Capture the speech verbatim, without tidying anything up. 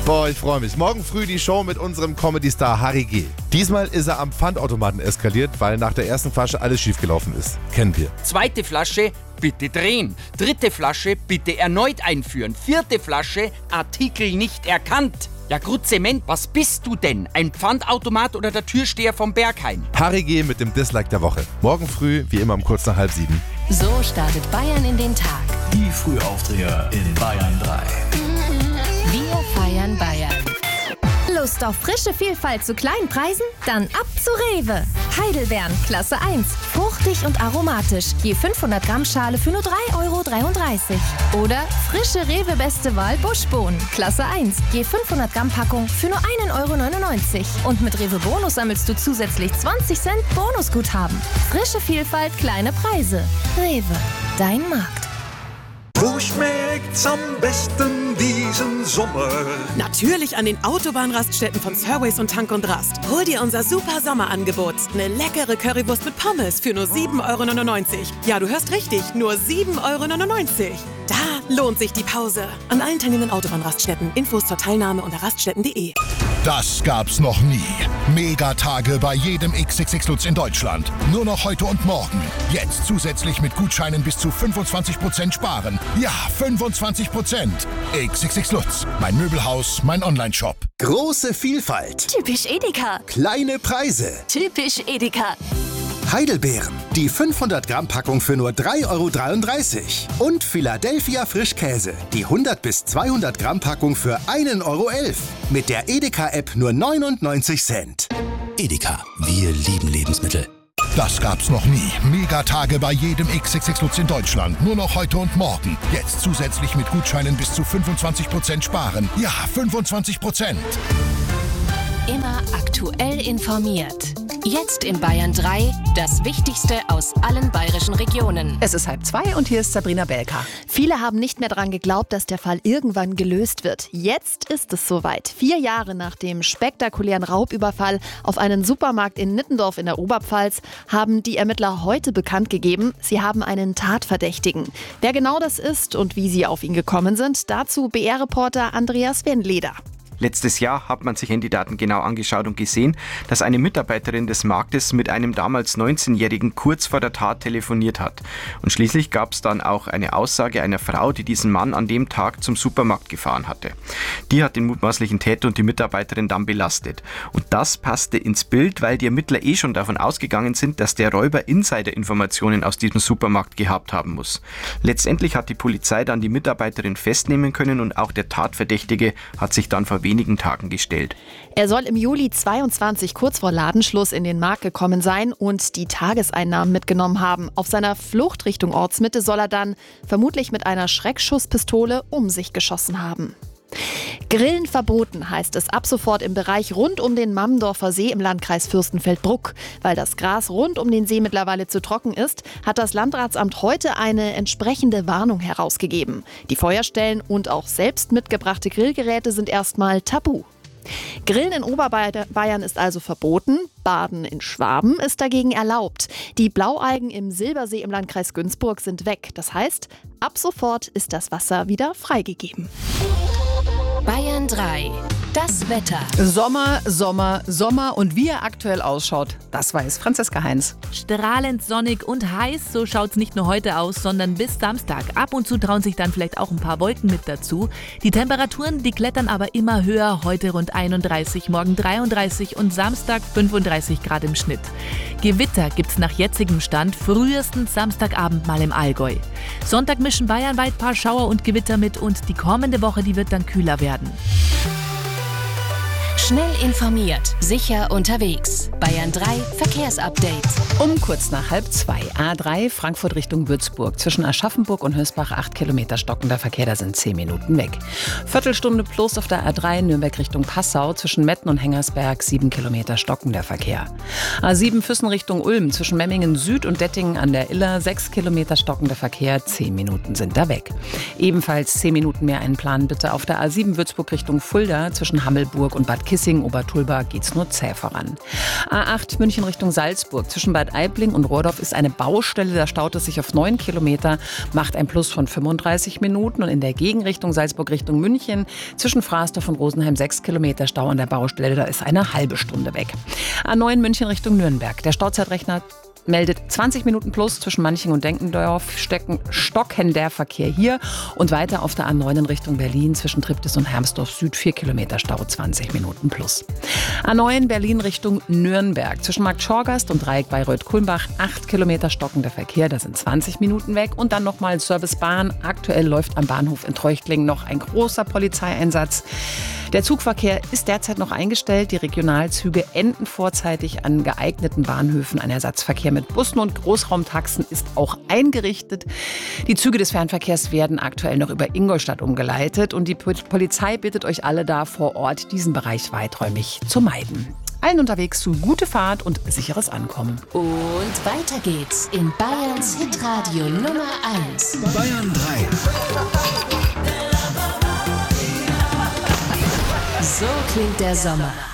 Boah, ich freue mich. Morgen früh die Show mit unserem Comedy-Star Harry G. Diesmal ist er am Pfandautomaten eskaliert, weil nach der ersten Flasche alles schiefgelaufen ist. Kennen wir. Zweite Flasche, bitte drehen. Dritte Flasche, bitte erneut einführen. Vierte Flasche, Artikel nicht erkannt. Ja, gut, Zement, was bist du denn? Ein Pfandautomat oder der Türsteher vom Berghain? Harry G. mit dem Dislike der Woche. Morgen früh, wie immer um kurz nach halb sieben. So startet Bayern in den Tag. Die Frühaufdreher in Bayern drei. Wir feiern Bayern. Lust auf frische Vielfalt zu kleinen Preisen? Dann ab zu Rewe. Heidelbeeren, Klasse eins. Fruchtig und aromatisch. Je fünfhundert Gramm Schale für nur drei Euro dreiunddreißig. Oder frische Rewe Beste Wahl Buschbohnen, Klasse eins. Je fünfhundert Gramm Packung für nur ein Euro neunundneunzig. Und mit Rewe Bonus sammelst du zusätzlich zwanzig Cent Bonusguthaben. Frische Vielfalt, kleine Preise. Rewe, dein Markt. Wo schmeckt's am besten diesen Sommer? Natürlich an den Autobahnraststätten von Surways und Tank und Rast. Hol dir unser super Sommerangebot. Eine leckere Currywurst mit Pommes für nur sieben Euro neunundneunzig. Ja, du hörst richtig, nur sieben Euro neunundneunzig. Da lohnt sich die Pause. An allen teilnehmenden Autobahnraststätten. Infos zur Teilnahme unter raststätten punkt de. Das gab's noch nie. Megatage bei jedem X X X Lutz in Deutschland. Nur noch heute und morgen. Jetzt zusätzlich mit Gutscheinen bis zu fünfundzwanzig Prozent sparen. Ja, fünfundzwanzig Prozent. X X X Lutz. Mein Möbelhaus, mein Onlineshop. Große Vielfalt. Typisch Edeka. Kleine Preise. Typisch Edeka. Heidelbeeren. Die fünfhundert Gramm Packung für nur drei Euro dreiunddreißig. Und Philadelphia Frischkäse. Die hundert bis zweihundert Gramm Packung für ein Euro elf. Mit der Edeka-App nur neunundneunzig Cent. Edeka, wir lieben Lebensmittel. Das gab's noch nie. Megatage bei jedem X X X Lutz in Deutschland. Nur noch heute und morgen. Jetzt zusätzlich mit Gutscheinen bis zu fünfundzwanzig Prozent sparen. Ja, fünfundzwanzig Prozent. Immer aktuell informiert. Jetzt in Bayern drei, das Wichtigste aus allen bayerischen Regionen. Es ist halb zwei und hier ist Sabrina Belka. Viele haben nicht mehr daran geglaubt, dass der Fall irgendwann gelöst wird. Jetzt ist es soweit. Vier Jahre nach dem spektakulären Raubüberfall auf einen Supermarkt in Nittendorf in der Oberpfalz haben die Ermittler heute bekannt gegeben, sie haben einen Tatverdächtigen. Wer genau das ist und wie sie auf ihn gekommen sind, dazu B R-Reporter Andreas Wenleder. Letztes Jahr hat man sich Handydaten genau angeschaut und gesehen, dass eine Mitarbeiterin des Marktes mit einem damals neunzehnjährigen kurz vor der Tat telefoniert hat. Und schließlich gab es dann auch eine Aussage einer Frau, die diesen Mann an dem Tag zum Supermarkt gefahren hatte. Die hat den mutmaßlichen Täter und die Mitarbeiterin dann belastet. Und das passte ins Bild, weil die Ermittler eh schon davon ausgegangen sind, dass der Räuber Insider-Informationen aus diesem Supermarkt gehabt haben muss. Letztendlich hat die Polizei dann die Mitarbeiterin festnehmen können und auch der Tatverdächtige hat sich dann vor wenigen Tagen gestellt. Er soll im Juli zweiundzwanzig kurz vor Ladenschluss in den Markt gekommen sein und die Tageseinnahmen mitgenommen haben. Auf seiner Flucht Richtung Ortsmitte soll er dann vermutlich mit einer Schreckschusspistole um sich geschossen haben. Grillen verboten heißt es ab sofort im Bereich rund um den Mammendorfer See im Landkreis Fürstenfeldbruck. Weil das Gras rund um den See mittlerweile zu trocken ist, hat das Landratsamt heute eine entsprechende Warnung herausgegeben. Die Feuerstellen und auch selbst mitgebrachte Grillgeräte sind erstmal tabu. Grillen in Oberbayern ist also verboten, Baden in Schwaben ist dagegen erlaubt. Die Blaualgen im Silbersee im Landkreis Günzburg sind weg. Das heißt, ab sofort ist das Wasser wieder freigegeben. Bayern drei. Das Wetter. Sommer, Sommer, Sommer und wie er aktuell ausschaut, das weiß Franziska Heinz. Strahlend sonnig und heiß, so schaut es nicht nur heute aus, sondern bis Samstag. Ab und zu trauen sich dann vielleicht auch ein paar Wolken mit dazu. Die Temperaturen, die klettern aber immer höher. Heute rund einunddreißig, morgen dreiunddreißig und Samstag fünfunddreißig Grad im Schnitt. Gewitter gibt's nach jetzigem Stand frühestens Samstagabend mal im Allgäu. Sonntag mischen bayernweit paar Schauer und Gewitter mit und die kommende Woche, die wird dann kühler werden. Schnell informiert, sicher unterwegs. Bayern drei Verkehrsupdate. Um kurz nach halb zwei. A drei Frankfurt Richtung Würzburg. Zwischen Aschaffenburg und Hösbach acht Kilometer stockender Verkehr, da sind zehn Minuten weg. Viertelstunde plus auf der A drei Nürnberg Richtung Passau. Zwischen Metten und Hengersberg sieben Kilometer stockender Verkehr. A sieben Füssen Richtung Ulm. Zwischen Memmingen Süd und Dettingen an der Iller sechs Kilometer stockender Verkehr. zehn Minuten sind da weg. Ebenfalls zehn Minuten mehr einplanen bitte auf der A sieben Würzburg Richtung Fulda. Zwischen Hammelburg und Bad Bad Kissing, Obertulba geht's nur zäh voran. A acht München Richtung Salzburg. Zwischen Bad Aibling und Rohrdorf ist eine Baustelle. Da staut es sich auf neun Kilometer, macht ein Plus von fünfunddreißig Minuten. Und in der Gegenrichtung Salzburg Richtung München zwischen Frasdorf und Rosenheim sechs Kilometer Stau an der Baustelle. Da ist eine halbe Stunde weg. A neun München Richtung Nürnberg. Der Stauzeitrechner meldet zwanzig Minuten plus zwischen Manching und Denkendorf, stecken, stocken der Verkehr hier und weiter auf der A neun in Richtung Berlin zwischen Triptis und Hermsdorf Süd vier Kilometer Stau, zwanzig Minuten plus. A neun Berlin Richtung Nürnberg zwischen Markt Schorgast und Dreieck Bayreuth-Kulmbach acht Kilometer stockender Verkehr, da sind zwanzig Minuten weg und dann nochmal Servicebahn. Aktuell läuft am Bahnhof in Treuchtlingen noch ein großer Polizeieinsatz. Der Zugverkehr ist derzeit noch eingestellt. Die Regionalzüge enden vorzeitig an geeigneten Bahnhöfen. Ein Ersatzverkehr mit Bussen und Großraumtaxen ist auch eingerichtet. Die Züge des Fernverkehrs werden aktuell noch über Ingolstadt umgeleitet. Und die Polizei bittet euch alle da vor Ort, diesen Bereich weiträumig zu meiden. Allen unterwegs zu gute Fahrt und sicheres Ankommen. Und weiter geht's in Bayerns Hitradio Nummer eins. Bayern drei. So klingt der Sommer.